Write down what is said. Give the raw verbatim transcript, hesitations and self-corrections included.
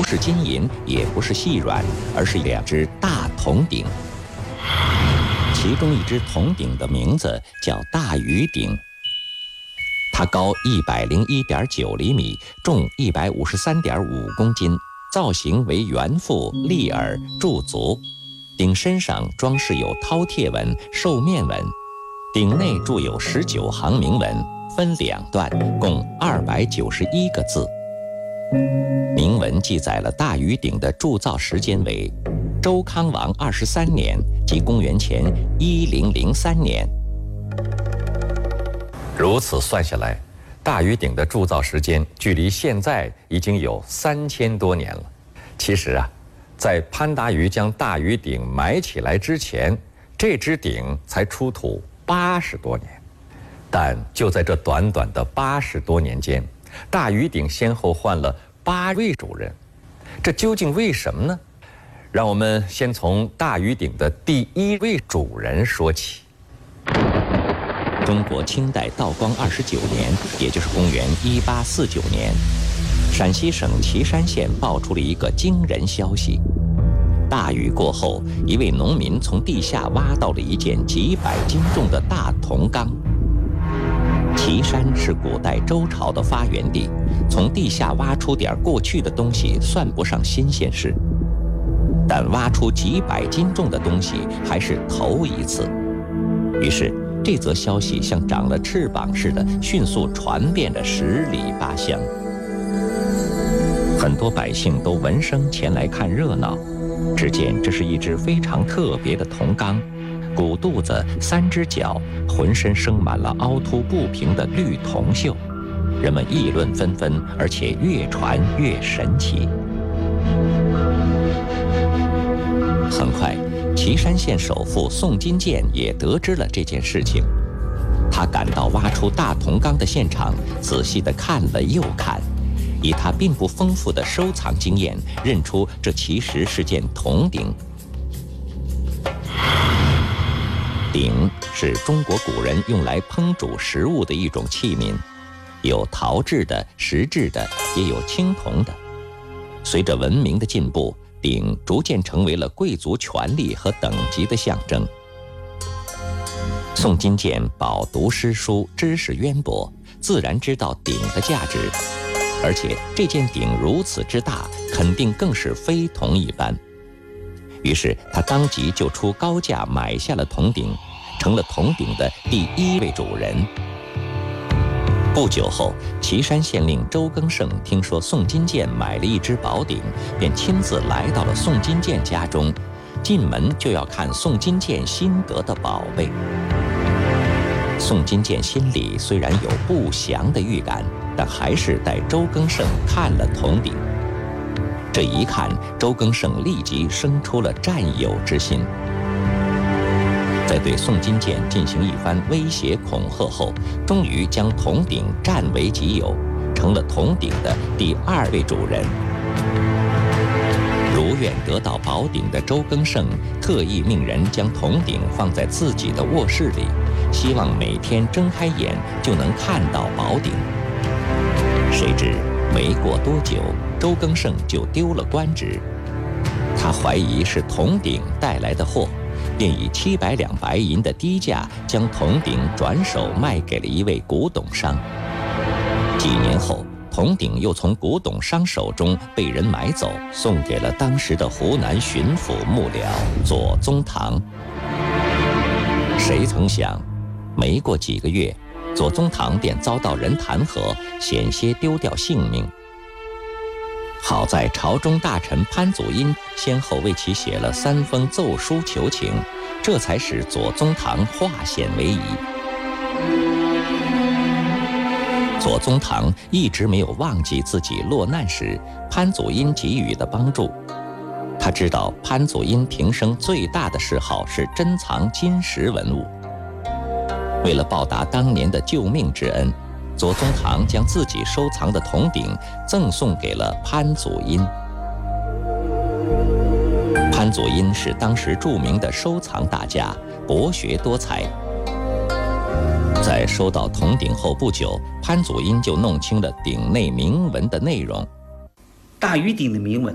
是金银，也不是细软，而是两只大铜鼎。其中一只铜鼎的名字叫大禹鼎，它高一百零一点九厘米，重一百五十三点五公斤，造型为圆腹、立耳、铸足。鼎身上装饰有饕餮纹、兽面纹，鼎内铸有十九行铭文，分两段，共二百九十一个字。铭文记载了大禹鼎的铸造时间为周康王二十三年，即公元前一零零三年。如此算下来，大禹鼎的铸造时间距离现在已经有三千多年了。其实啊，在潘达于将大禹鼎埋起来之前，这只鼎才出土八十多年。但就在这短短的八十多年间，大禹鼎先后换了八位主人，这究竟为什么呢？让我们先从大禹鼎的第一位主人说起。中国清代道光二十九年，也就是公元一八四九年，陕西省岐山县爆出了一个惊人消息：大雨过后，一位农民从地下挖到了一件几百斤重的大铜缸。岐山是古代周朝的发源地，从地下挖出点过去的东西算不上新鲜事，但挖出几百斤重的东西还是头一次。于是这则消息像长了翅膀似的，迅速传遍了十里八乡。很多百姓都闻声前来看热闹。只见这是一只非常特别的铜缸，鼓肚子，三只脚，浑身生满了凹凸不平的绿铜锈。人们议论纷纷，而且越传越神奇。很快，岐山县首富宋金建也得知了这件事情。他赶到挖出大铜缸的现场，仔细地看了又看，以他并不丰富的收藏经验，认出这其实是件铜鼎。鼎是中国古人用来烹煮食物的一种器皿，有陶制的、石制的，也有青铜的。随着文明的进步，鼎逐渐成为了贵族权力和等级的象征。宋金建饱读诗书，知识渊博，自然知道鼎的价值，而且这件鼎如此之大，肯定更是非同一般。于是他当即就出高价买下了铜鼎，成了铜鼎的第一位主人。不久后，岐山县令周庚盛听说宋金建买了一只宝鼎，便亲自来到了宋金建家中，进门就要看宋金建新得的宝贝。宋金建心里虽然有不祥的预感，但还是带周庚盛看了铜鼎。这一看，周庚盛立即生出了占有之心。在对宋金建进行一番威胁恐吓后，终于将铜鼎占为己有，成了铜鼎的第二位主人。如愿得到宝鼎的周庚盛，特意命人将铜鼎放在自己的卧室里，希望每天睁开眼就能看到宝鼎。谁知没过多久，周庚盛就丢了官职。他怀疑是铜鼎带来的货，便以七百两白银的低价将铜鼎转手卖给了一位古董商。几年后，铜鼎又从古董商手中被人买走，送给了当时的湖南巡抚幕僚左宗棠。谁曾想，没过几个月，左宗棠便遭到人弹劾，险些丢掉性命。好在朝中大臣潘祖荫先后为其写了三封奏书求情，这才使左宗棠化险为夷。左宗棠一直没有忘记自己落难时潘祖荫给予的帮助。他知道潘祖荫平生最大的嗜好是珍藏金石文物，为了报答当年的救命之恩，左宗棠将自己收藏的铜鼎赠送给了潘祖荫。潘祖荫是当时著名的收藏大家，博学多才。在收到铜鼎后不久，潘祖荫就弄清了鼎内铭文的内容。 大禹鼎的铭文